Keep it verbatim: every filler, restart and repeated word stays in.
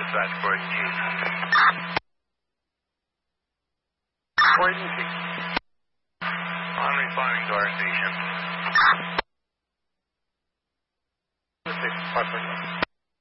dispatch for Chief. Croydon, Chief. On responding to our station. six five four.